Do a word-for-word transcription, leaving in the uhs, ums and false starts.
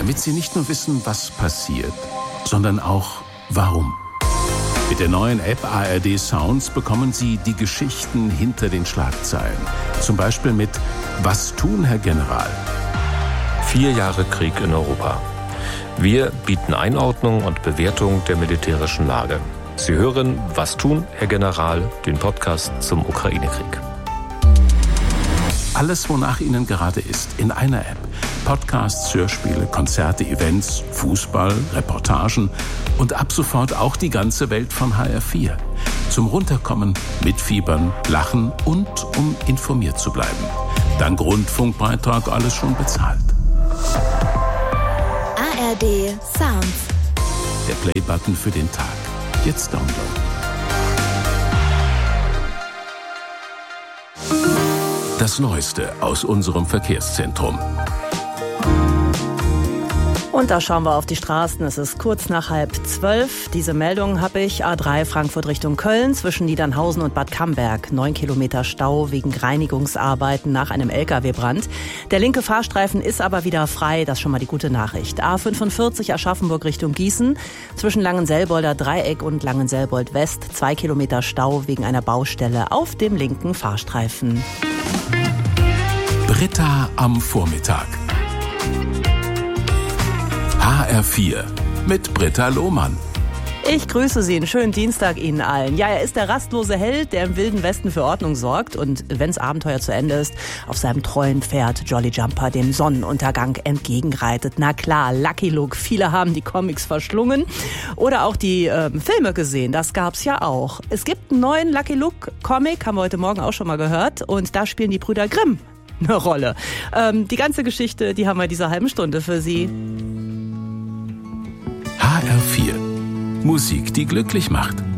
damit Sie nicht nur wissen, was passiert, sondern auch warum. Mit der neuen App A R D Sounds bekommen Sie die Geschichten hinter den Schlagzeilen. Zum Beispiel mit Was tun, Herr General? Vier Jahre Krieg in Europa. Wir bieten Einordnung und Bewertung der militärischen Lage. Sie hören Was tun, Herr General, den Podcast zum Ukraine-Krieg. Alles, wonach Ihnen gerade ist, in einer App. Podcasts, Hörspiele, Konzerte, Events, Fußball, Reportagen und ab sofort auch die ganze Welt von H R vier. Zum Runterkommen, Mitfiebern, Lachen und um informiert zu bleiben. Dank Rundfunkbeitrag alles schon bezahlt. A R D Sounds. Der Play-Button für den Tag. Jetzt downloaden. Das Neueste aus unserem Verkehrszentrum. Und da schauen wir auf die Straßen. Es ist kurz nach halb zwölf. Diese Meldung habe ich. A drei Frankfurt Richtung Köln zwischen Niedernhausen und Bad Camberg. Neun Kilometer Stau wegen Reinigungsarbeiten nach einem L K W-Brand. Der linke Fahrstreifen ist aber wieder frei. Das ist schon mal die gute Nachricht. A fünfundvierzig Aschaffenburg Richtung Gießen. Zwischen Langenselbolder Dreieck und Langenselbold West. Zwei Kilometer Stau wegen einer Baustelle auf dem linken Fahrstreifen. Britta am Vormittag. H R vier mit Britta Lohmann. Ich grüße Sie, einen schönen Dienstag Ihnen allen. Ja, er ist der rastlose Held, der im Wilden Westen für Ordnung sorgt und, wenn's Abenteuer zu Ende ist, auf seinem treuen Pferd Jolly Jumper dem Sonnenuntergang entgegenreitet. Na klar, Lucky Luke, viele haben die Comics verschlungen oder auch die äh, Filme gesehen, das gab's ja auch. Es gibt einen neuen Lucky Luke Comic, haben wir heute Morgen auch schon mal gehört, und da spielen die Brüder Grimm eine Rolle. Ähm, die ganze Geschichte, die haben wir in dieser halben Stunde für Sie. H R vier. Musik, die glücklich macht.